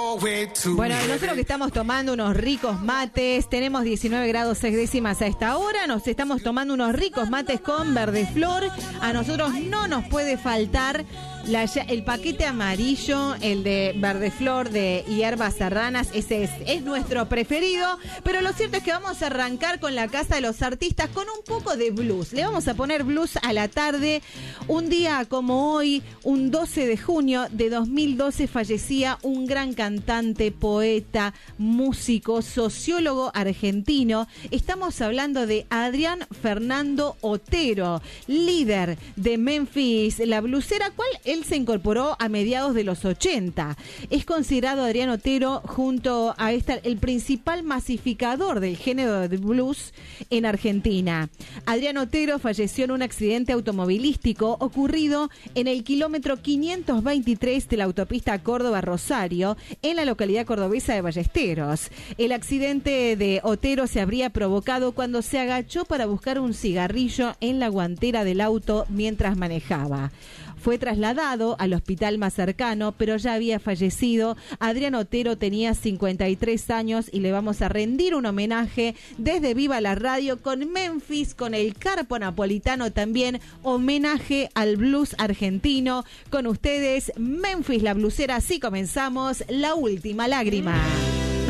Bueno, nosotros que estamos tomando unos ricos mates, tenemos 19 grados 6 décimas a esta hora, nos estamos tomando unos ricos mates con Verdeflor. A nosotros no nos puede faltar el paquete amarillo, el de Verdeflor de hierbas serranas, ese es nuestro preferido, pero lo cierto es que vamos a arrancar con la Casa de los Artistas con un poco de blues. Le vamos a poner blues a la tarde. Un día como hoy, un 12 de junio de 2012, fallecía un gran cantante, poeta, músico, sociólogo argentino. Estamos hablando de Adrián Fernando Otero, líder de Memphis, la blusera, cual él se incorporó a mediados de los 80. Es considerado Adrián Otero, junto a el principal masificador del género de blues en Argentina. Adrián Otero falleció en un accidente automovilístico ocurrido en el kilómetro 523 de la autopista Córdoba-Rosario, en la localidad cordobesa de Ballesteros. El accidente de Otero se habría provocado cuando se agachó para buscar un cigarrillo en la guantera del auto mientras manejaba. Fue trasladado al hospital más cercano, pero ya había fallecido. Adrián Otero tenía 53 años y le vamos a rendir un homenaje desde Viva la Radio con Memphis, con el Carpo Napolitano también, homenaje al blues argentino. Con ustedes, Memphis la blusera, así comenzamos La Última Lágrima.